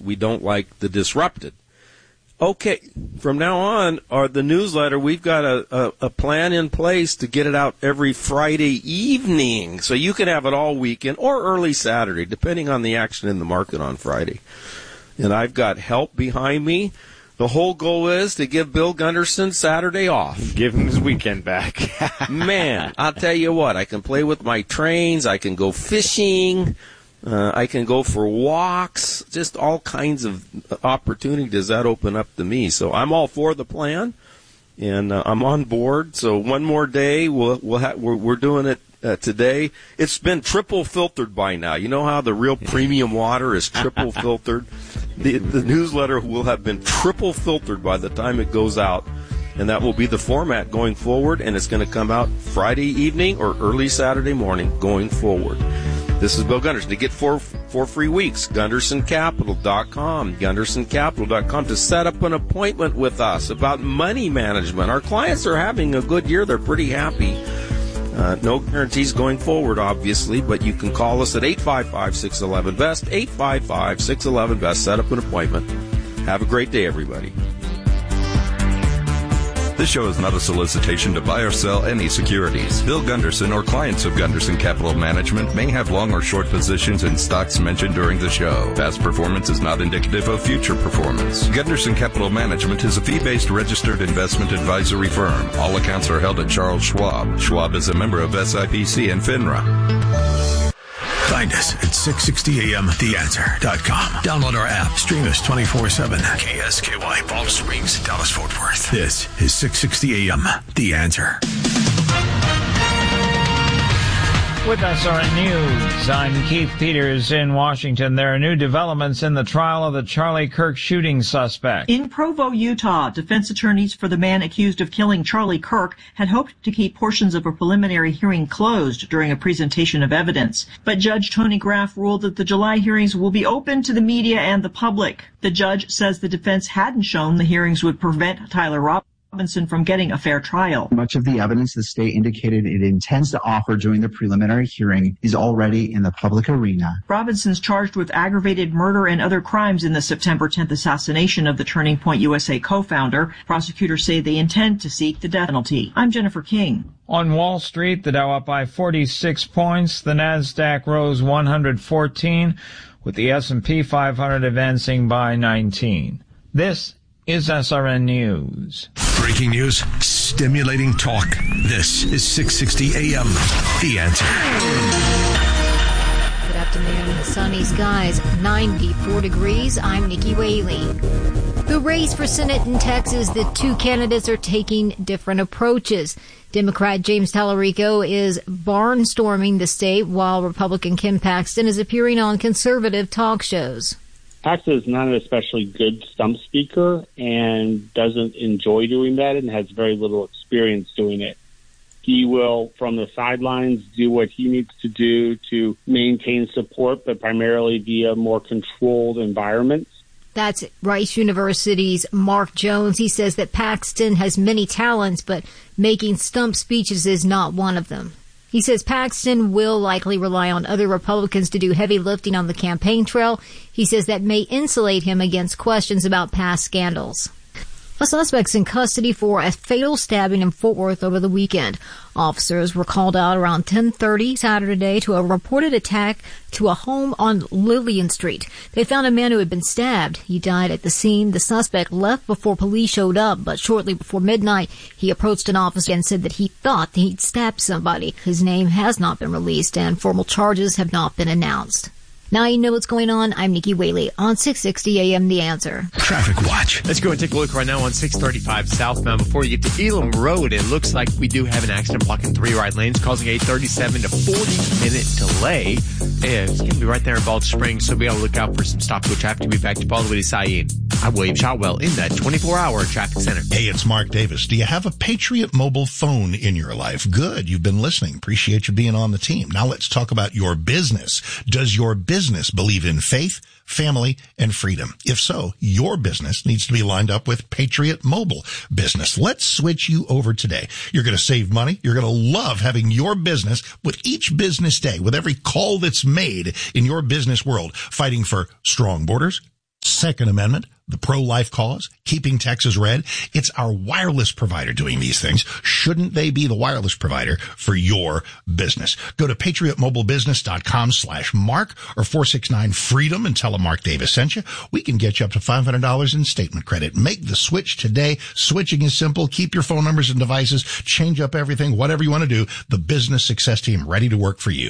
We don't like the disrupted. Okay, from now on, the newsletter, we've got a plan in place to get it out every Friday evening. So you can have it all weekend or early Saturday, depending on the action in the market on Friday. And I've got help behind me. The whole goal is to give Bill Gunderson Saturday off. Give him his weekend back. Man, I'll tell you what, I can play with my trains, I can go fishing, I can go for walks, just all kinds of opportunities that open up to me. So I'm all for the plan, and I'm on board. So one more day, we're doing it today. It's been triple filtered by now. You know how the real premium water is triple filtered? The newsletter will have been triple filtered by the time it goes out, and that will be the format going forward, and it's going to come out Friday evening or early Saturday morning going forward. This is Bill Gunderson. To get four free weeks, GundersonCapital.com, GundersonCapital.com, to set up an appointment with us about money management. Our clients are having a good year. They're pretty happy. No guarantees going forward, obviously, but you can call us at 855-611-BEST, 855-611-BEST. Set up an appointment. Have a great day, everybody. This show is not a solicitation to buy or sell any securities. Bill Gunderson or clients of Gunderson Capital Management may have long or short positions in stocks mentioned during the show. Past performance is not indicative of future performance. Gunderson Capital Management is a fee-based registered investment advisory firm. All accounts are held at Charles Schwab. Schwab is a member of SIPC and FINRA. Find us at 660amtheanswer.com. Download our app. Stream us 24/7. KSKY, Palm Springs, Dallas, Fort Worth. This is 660 AM, The Answer. With SRN News, I'm Keith Peters in Washington. There are new developments in the trial of the Charlie Kirk shooting suspect. In Provo, Utah, defense attorneys for the man accused of killing Charlie Kirk had hoped to keep portions of a preliminary hearing closed during a presentation of evidence. But Judge Tony Graff ruled that the July hearings will be open to the media and the public. The judge says the defense hadn't shown the hearings would prevent Tyler Robinson from getting a fair trial. Much of the evidence the state indicated it intends to offer during the preliminary hearing is already in the public arena. Robinson's charged with aggravated murder and other crimes in the September 10th assassination of the Turning Point USA co-founder. Prosecutors say they intend to seek the death penalty. I'm Jennifer King. On Wall Street, the Dow up by 46 points. The Nasdaq rose 114, with the S&P 500 advancing by 19. This is SRN News. Breaking news, stimulating talk. This is 660 AM, The Answer. Good afternoon. Sunny skies, 94 degrees. I'm Nikki Whaley. The race for Senate in Texas, the two candidates are taking different approaches. Democrat James Tallarico is barnstorming the state, while Republican Ken Paxton is appearing on conservative talk shows. Paxton is not an especially good stump speaker and doesn't enjoy doing that and has very little experience doing it. He will, from the sidelines, do what he needs to do to maintain support, but primarily via more controlled environments. That's Rice University's Mark Jones. He says that Paxton has many talents, but making stump speeches is not one of them. He says Paxton will likely rely on other Republicans to do heavy lifting on the campaign trail. He says that may insulate him against questions about past scandals. A suspect's in custody for a fatal stabbing in Fort Worth over the weekend. Officers were called out around 10:30 Saturday to a reported attack to a home on Lillian Street. They found a man who had been stabbed. He died at the scene. The suspect left before police showed up, but shortly before midnight, he approached an officer and said that he thought that he'd stabbed somebody. His name has not been released, and formal charges have not been announced. Now you know what's going on. I'm Nikki Whaley on 660 AM The Answer. Traffic Watch. Let's go and take a look right now on 635 southbound. Before you get to Elam Road, it looks like we do have an accident blocking 3 right lanes, causing a 37 to 40-minute delay. And it's going to be right there in Balch Springs, so be able to look out for some stop-go traffic to be backed up all the way to Syene. I'm William Shotwell in that 24-hour traffic center. Hey, it's Mark Davis. Do you have a Patriot mobile phone in your life? Good. You've been listening. Appreciate you being on the team. Now let's talk about your business. Does your business believe in faith, family, and freedom? If so, your business needs to be lined up with Patriot Mobile Business. Let's switch you over today. You're going to save money. You're going to love having your business with each business day, with every call that's made in your business world, fighting for strong borders, Second Amendment, the pro-life cause, keeping Texas red. It's our wireless provider doing these things. Shouldn't they be the wireless provider for your business? Go to patriotmobilebusiness.com/Mark or 469-FREEDOM and tell them Mark Davis sent you. We can get you up to $500 in statement credit. Make the switch today. Switching is simple. Keep your phone numbers and devices. Change up everything, whatever you want to do. The business success team ready to work for you.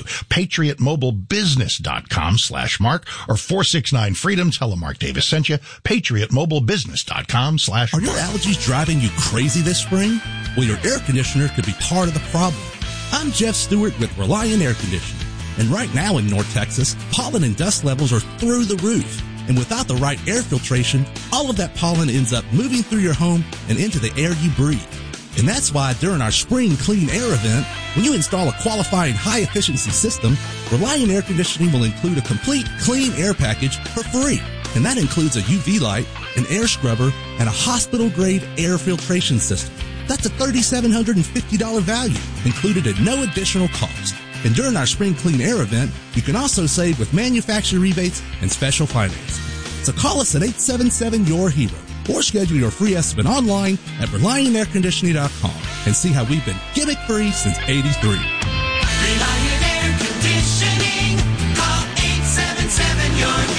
patriotmobilebusiness.com/Mark or 469-FREEDOM. Tell them Mark Davis sent you. patriotmobilebusiness.com/. Are your allergies driving you crazy this spring? Well, your air conditioner could be part of the problem. I'm Jeff Stewart with Reliant Air Conditioning. And right now in North Texas, pollen and dust levels are through the roof. And without the right air filtration, all of that pollen ends up moving through your home and into the air you breathe. And that's why during our Spring Clean Air event, when you install a qualifying high-efficiency system, Reliant Air Conditioning will include a complete clean air package for free. And that includes a UV light, an air scrubber, and a hospital-grade air filtration system. That's a $3,750 value, included at no additional cost. And during our Spring Clean Air event, you can also save with manufacturer rebates and special financing. So call us at 877-YOUR-HERO or schedule your free estimate online at ReliantAirConditioning.com and see how we've been gimmick-free since '83. Reliant Air Conditioning. Call 877-YOUR-HERO.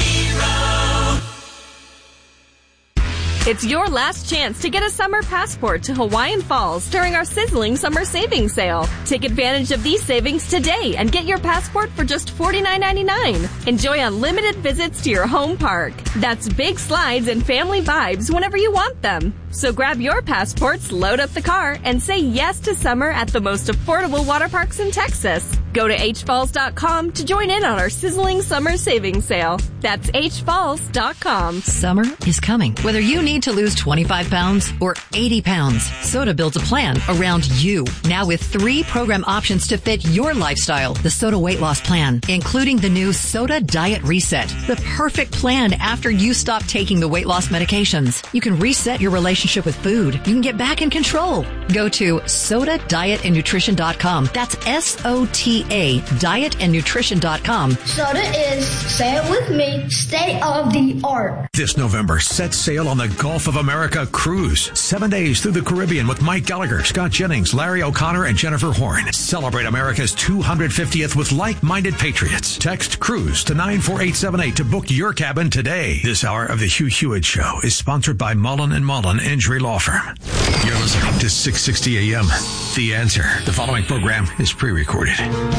It's your last chance to get a summer passport to Hawaiian Falls during our sizzling summer savings sale. Take advantage of these savings today and get your passport for just $49.99. Enjoy unlimited visits to your home park. That's big slides and family vibes whenever you want them. So grab your passports, load up the car, and say yes to summer at the most affordable water parks in Texas. Go to hfalls.com to join in on our sizzling summer savings sale. That's hfalls.com. Summer is coming. Whether you need to lose 25 pounds or 80 pounds, Soda builds a plan around you. Now with 3 program options to fit your lifestyle. The Soda Weight Loss Plan, including the new Soda Diet Reset. The perfect plan after you stop taking the weight loss medications. You can reset your relationship with food. You can get back in control. Go to SodaDietAndNutrition.com. That's SOTA dietandnutrition.com. Soda is, say it with me, state of the art. This November, set sail on the Gulf of America cruise. 7 days through the Caribbean with Mike Gallagher, Scott Jennings, Larry O'Connor, and Jennifer Horn. Celebrate America's 250th with like-minded patriots. Text cruise to 94878 to book your cabin today. This hour of the Hugh Hewitt Show is sponsored by Mullen & Mullen Injury Law Firm. You're listening to 660 AM. The Answer. The following program is pre-recorded.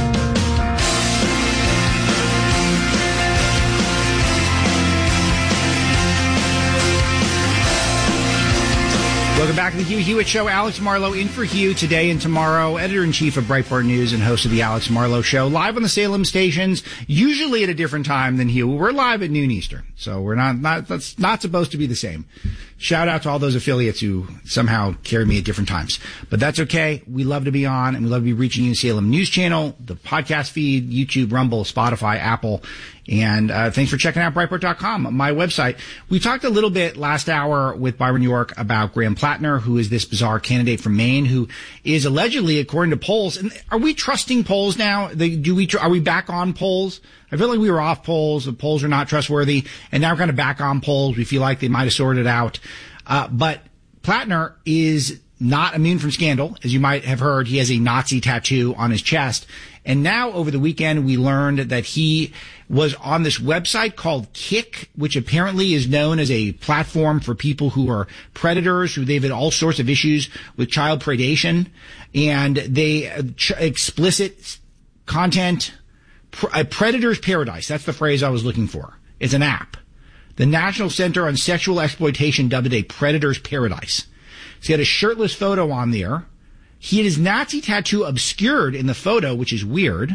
Welcome back to the Hugh Hewitt Show. Alex Marlowe in for Hugh today and tomorrow. Editor-in-chief of Breitbart News and host of the Alex Marlowe Show. Live on the Salem stations, usually at a different time than Hugh. We're live at noon Eastern, so we're that's not supposed to be the same. Shout out to all those affiliates who somehow carry me at different times. But that's okay. We love to be on, and we love to be reaching you. Salem News Channel, the podcast feed, YouTube, Rumble, Spotify, Apple. And thanks for checking out Breitbart.com, my website. We talked a little bit last hour with Byron York about Graham Plattner, who is this bizarre candidate from Maine, who is allegedly, according to polls, and are we trusting polls now? Are we back on polls? I feel like we were off polls. The polls are not trustworthy, and now we're kind of back on polls. We feel like they might have sorted out. But Plattner is not immune from scandal. As you might have heard, he has a Nazi tattoo on his chest. And now over the weekend, we learned that he was on this website called Kick, which apparently is known as a platform for people who are predators, who they've had all sorts of issues with child predation. And they explicit content, a predator's paradise. That's the phrase I was looking for. It's an app. The National Center on Sexual Exploitation dubbed it a predator's paradise. So he had a shirtless photo on there. He had his Nazi tattoo obscured in the photo, which is weird.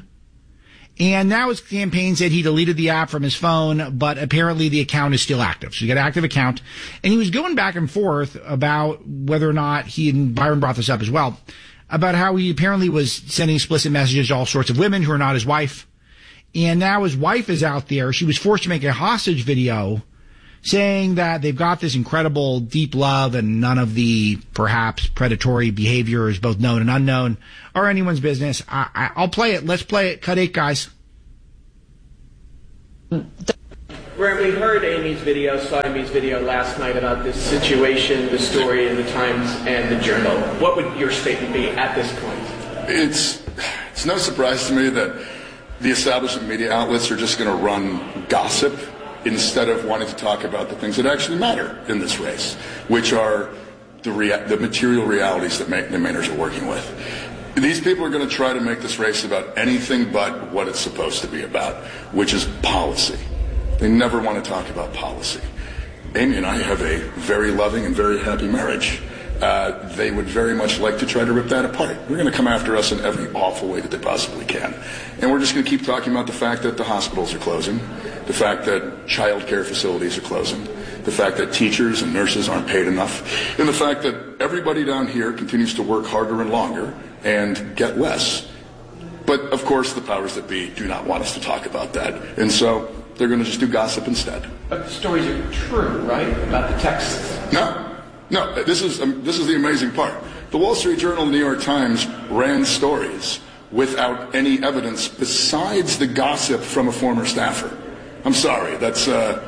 And now his campaign said he deleted the app from his phone, but apparently the account is still active. So he got an active account. And he was going back and forth about whether or not he, and Byron brought this up as well, about how he apparently was sending explicit messages to all sorts of women who are not his wife. And now his wife is out there. She was forced to make a hostage video saying that they've got this incredible deep love and none of the perhaps predatory behaviors, both known and unknown, are anyone's business. I'll play it. Let's play it. Cut 8, guys. Grant, we heard saw Amy's video last night about this situation, the story in the Times and the Journal. What would your statement be at this point? It's no surprise to me that the establishment media outlets are just going to run gossip instead of wanting to talk about the things that actually matter in this race, which are the material realities that the Mainers are working with. These people are going to try to make this race about anything but what it's supposed to be about, which is policy. They never want to talk about policy. Amy and I have a very loving and very happy marriage. They would very much like to try to rip that apart. They're going to come after us in every awful way that they possibly can. And we're just going to keep talking about the fact that the hospitals are closing, the fact that child care facilities are closing, the fact that teachers and nurses aren't paid enough, and the fact that everybody down here continues to work harder and longer and get less. But, of course, the powers that be do not want us to talk about that. And so they're going to just do gossip instead. But the stories are true, right, about the texts? No, this is the amazing part. The Wall Street Journal and the New York Times ran stories without any evidence besides the gossip from a former staffer. I'm sorry, that's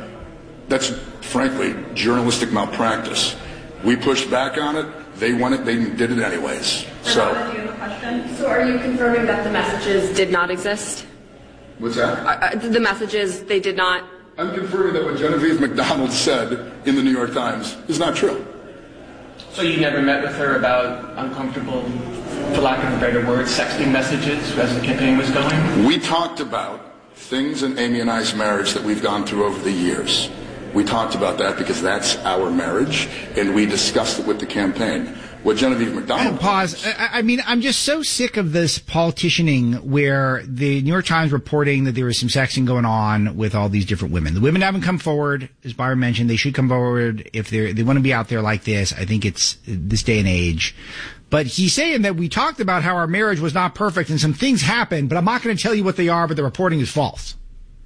frankly journalistic malpractice. We pushed back on it. They won it. They did it anyways. So, do you have a question? So are you confirming that the messages did not exist? What's that? The messages, they did not. I'm confirming that what Genevieve McDonald said in the New York Times is not true. So you never met with her about uncomfortable, for lack of a better word, sexting messages as the campaign was going? We talked about things in Amy and I's marriage that we've gone through over the years. We talked about that because that's our marriage, and we discussed it with the campaign. What Genevieve McDonald... Pause. I mean, I'm just so sick of this politicianing where the New York Times reporting that there was some sexting going on with all these different women. The women haven't come forward, as Byron mentioned. They should come forward if they want to be out there like this. I think it's this day and age. But he's saying that we talked about how our marriage was not perfect and some things happened, but I'm not going to tell you what they are, but the reporting is false.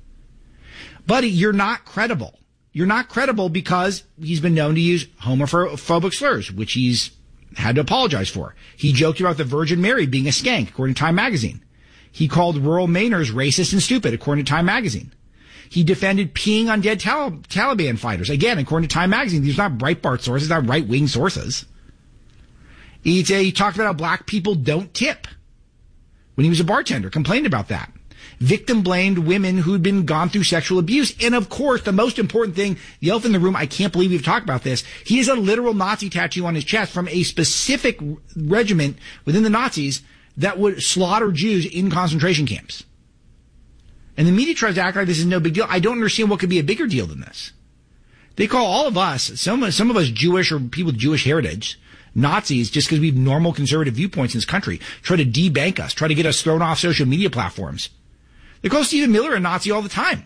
Buddy, you're not credible. You're not credible because he's been known to use homophobic slurs, which he's had to apologize for. He joked about the Virgin Mary being a skank, according to Time Magazine. He called rural Mainers racist and stupid, according to Time Magazine. He defended peeing on dead Taliban fighters. Again, according to Time Magazine, these are not Breitbart sources, not right-wing sources. He talked about how black people don't tip. When he was a bartender, complained about that. Victim blamed women who'd been gone through sexual abuse. And of course, the most important thing, the elephant in the room, I can't believe we've talked about this. He has a literal Nazi tattoo on his chest from a specific regiment within the Nazis that would slaughter Jews in concentration camps. And the media tries to act like this is no big deal. I don't understand what could be a bigger deal than this. They call all of us, some of us Jewish or people with Jewish heritage, Nazis just because we have normal conservative viewpoints in this country, try to debank us, try to get us thrown off social media platforms. They call Stephen Miller a Nazi all the time.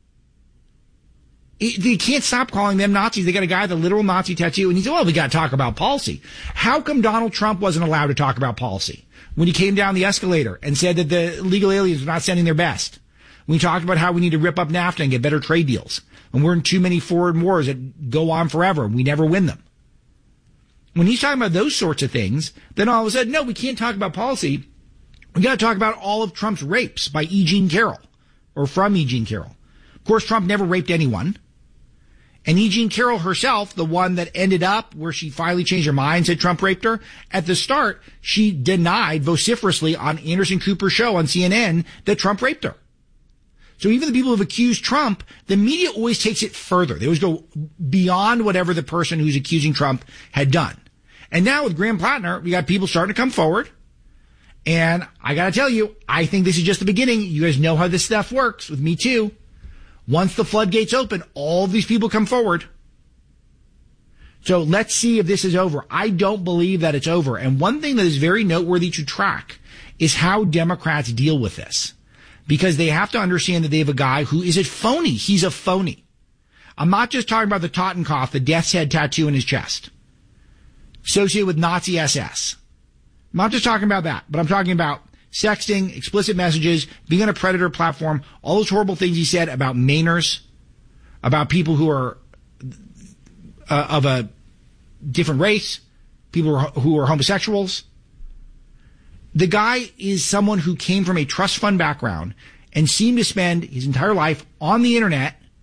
They can't stop calling them Nazis. They got a guy with a literal Nazi tattoo, and he said, well, we got to talk about policy. How come Donald Trump wasn't allowed to talk about policy when he came down the escalator and said that the illegal aliens were not sending their best? When he talked about how we need to rip up NAFTA and get better trade deals. And we're in too many foreign wars that go on forever, and we never win them. When he's talking about those sorts of things, then all of a sudden, no, we can't talk about policy. We got to talk about all of Trump's rapes by E. Jean Carroll, or from E. Jean Carroll. Of course, Trump never raped anyone. And E. Jean Carroll herself, the one that ended up where she finally changed her mind, said Trump raped her, at the start, she denied vociferously on Anderson Cooper's show on CNN that Trump raped her. So even the people who have accused Trump, the media always takes it further. They always go beyond whatever the person who's accusing Trump had done. And now with Graham Plattner, we got people starting to come forward. And I gotta tell you, I think this is just the beginning. You guys know how this stuff works with Me Too. Once the floodgates open, all of these people come forward. So let's see if this is over. I don't believe that it's over. And one thing that is very noteworthy to track is how Democrats deal with this. Because they have to understand that they have a guy who is a phony. He's a phony. I'm not just talking about the Totenkopf, the death's head tattoo in his chest, associated with Nazi SS. I'm not just talking about that, but I'm talking about sexting, explicit messages, being on a predator platform, all those horrible things he said about Mainers, about people who are of a different race, people who are homosexuals. The guy is someone who came from a trust fund background and seemed to spend his entire life on the internet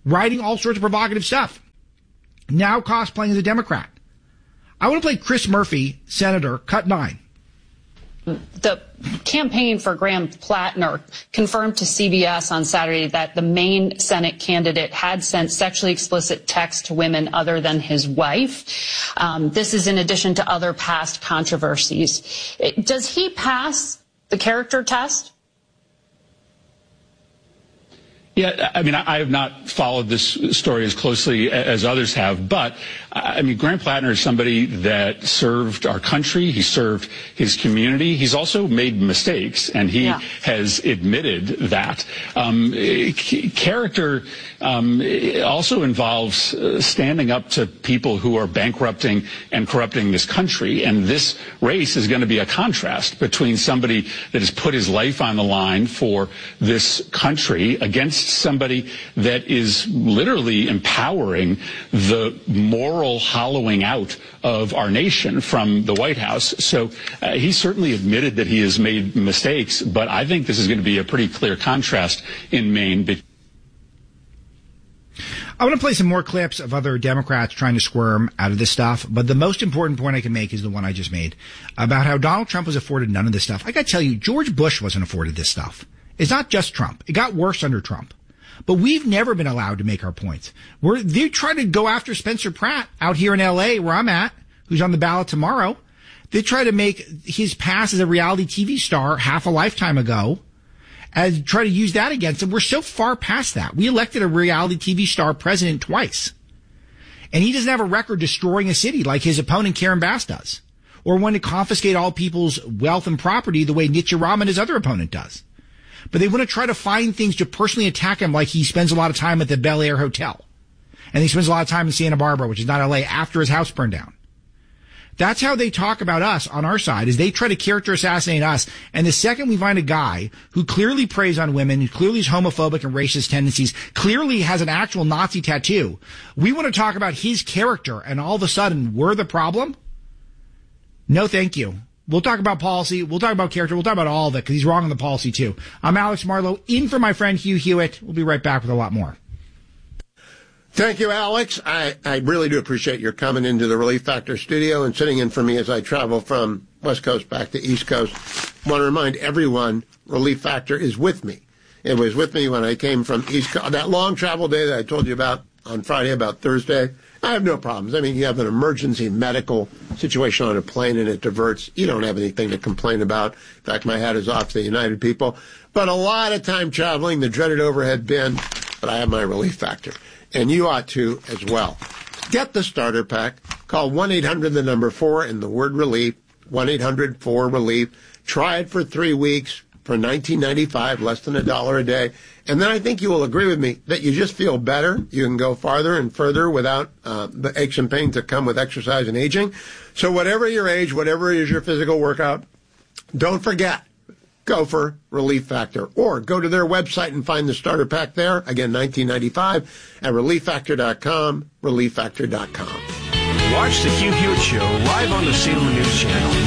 writing all sorts of provocative stuff. Now cosplaying as a Democrat. I want to play Chris Murphy, Senator, cut 9. The campaign for Graham Plattner confirmed to CBS on Saturday that the main Senate candidate had sent sexually explicit texts to women other than his wife. This is in addition to other past controversies. Does he pass the character test? Yeah, I mean, I have not followed this story as closely as others have, but I mean, Graham Plattner is somebody that served our country. He served his community. He's also made mistakes, and he has admitted that. Character also involves standing up to people who are bankrupting and corrupting this country, and this race is going to be a contrast between somebody that has put his life on the line for this country against somebody that is literally empowering the moral hollowing out of our nation from the White House. So he certainly admitted that he has made mistakes, but I think this is going to be a pretty clear contrast in Maine. I want to play some more clips of other Democrats trying to squirm out of this stuff, but the most important point I can make is the one I just made about how Donald Trump was afforded none of this stuff. I got to tell you, George Bush wasn't afforded this stuff. It's not just Trump. It got worse under Trump. But we've never been allowed to make our points. They try to go after Spencer Pratt out here in L.A., where I'm at, who's on the ballot tomorrow. They try to make his pass as a reality TV star half a lifetime ago and try to use that against him. We're so far past that. We elected a reality TV star president twice. And he doesn't have a record destroying a city like his opponent Karen Bass does, or want to confiscate all people's wealth and property the way Nitya Raman, his other opponent, does. But they want to try to find things to personally attack him, like he spends a lot of time at the Bel Air Hotel. And he spends a lot of time in Santa Barbara, which is not LA, after his house burned down. That's how they talk about us on our side, is they try to character assassinate us. And the second we find a guy who clearly preys on women, who clearly is homophobic and racist tendencies, clearly has an actual Nazi tattoo, we want to talk about his character, and all of a sudden we're the problem? No, thank you. We'll talk about policy. We'll talk about character. We'll talk about all of it, because he's wrong on the policy, too. I'm Alex Marlow, in for my friend Hugh Hewitt. We'll be right back with a lot more. Thank you, Alex. I really do appreciate your coming into the Relief Factor studio and sitting in for me as I travel from West Coast back to East Coast. I want to remind everyone, Relief Factor is with me. It was with me when I came from East Coast. That long travel day that I told you about on Friday, about Thursday, I have no problems. I mean, you have an emergency medical situation on a plane and it diverts. You don't have anything to complain about. In fact, my hat is off to the United people. But a lot of time traveling, the dreaded overhead bin, but I have my Relief Factor. And you ought to as well. Get the starter pack. Call 1-800-4 and the word relief, 1-800-4-RELIEF. Try it for 3 weeks for $19.95, less than $1 a day. And then I think you will agree with me that you just feel better. You can go farther and further without the aches and pains that come with exercise and aging. So whatever your age, whatever is your physical workout, don't forget, go for Relief Factor. Or go to their website and find the starter pack there. Again, $19.95 at ReliefFactor.com, ReliefFactor.com. Watch the Hugh Hewitt Show live on the Salem News Channel.